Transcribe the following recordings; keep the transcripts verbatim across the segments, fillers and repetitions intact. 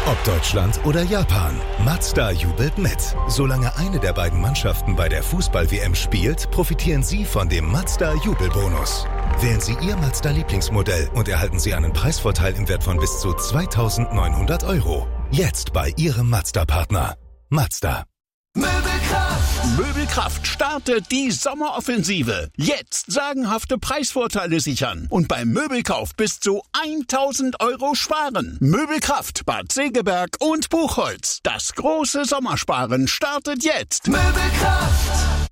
Ob Deutschland oder Japan, Mazda jubelt mit. Solange eine der beiden Mannschaften bei der Fußball-W M spielt, profitieren Sie von dem Mazda-Jubelbonus. Wählen Sie Ihr Mazda-Lieblingsmodell und erhalten Sie einen Preisvorteil im Wert von bis zu zweitausendneunhundert Euro. Jetzt bei Ihrem Mazda-Partner. Mazda. Möbelkraft! Möbelkraft startet die Sommeroffensive. Jetzt sagenhafte Preisvorteile sichern und beim Möbelkauf bis zu tausend Euro sparen. Möbelkraft, Bad Segeberg und Buchholz. Das große Sommersparen startet jetzt. Möbelkraft!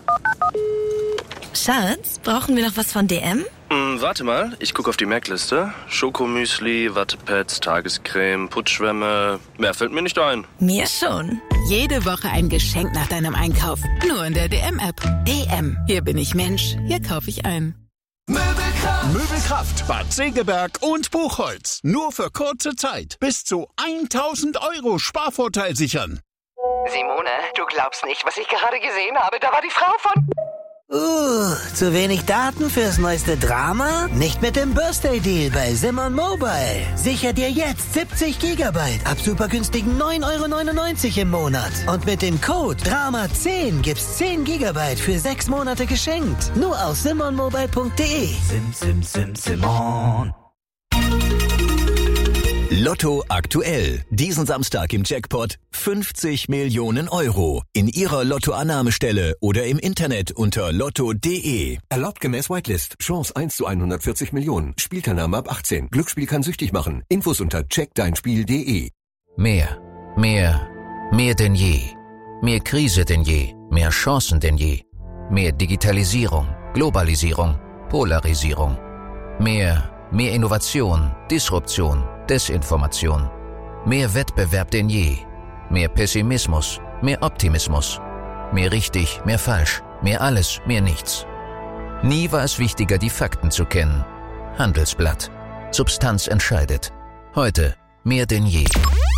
Schatz, brauchen wir noch was von D M? Hm, warte mal, ich gucke auf die Merkliste. Schokomüsli, Wattepads, Tagescreme, Putzschwämme. Mehr fällt mir nicht ein. Mir schon. Jede Woche ein Geschenk nach deinem Einkauf. Nur in der D M-App. D M. Hier bin ich Mensch. Hier kaufe ich ein. Möbelkraft! Möbelkraft, Bad Segeberg und Buchholz. Nur für kurze Zeit. Bis zu tausend Euro Sparvorteil sichern. Simone, du glaubst nicht, was ich gerade gesehen habe. Da war die Frau von... Uh, zu wenig Daten fürs neueste Drama? Nicht mit dem Birthday Deal bei Simon Mobile. Sicher dir jetzt siebzig Gigabyte ab super günstigen neun Euro neunundneunzig im Monat. Und mit dem Code Drama zehn gibt's zehn Gigabyte für sechs Monate geschenkt. Nur auf simon mobile punkt de. Sim, sim, sim, Simon. Lotto aktuell. Diesen Samstag im Jackpot fünfzig Millionen Euro. In Ihrer Lottoannahmestelle oder im Internet unter lotto punkt de. Erlaubt gemäß Whitelist. Chance eins zu hundertvierzig Millionen. Spielteilnahme ab achtzehn. Glücksspiel kann süchtig machen. Infos unter check dein spiel punkt de. Mehr, mehr, mehr denn je. Mehr Krise denn je. Mehr Chancen denn je. Mehr Digitalisierung, Globalisierung, Polarisierung. Mehr, mehr Innovation, Disruption, Desinformation. Mehr Wettbewerb denn je. Mehr Pessimismus, mehr Optimismus. Mehr richtig, mehr falsch, mehr alles, mehr nichts. Nie war es wichtiger, die Fakten zu kennen. Handelsblatt. Substanz entscheidet. Heute mehr denn je.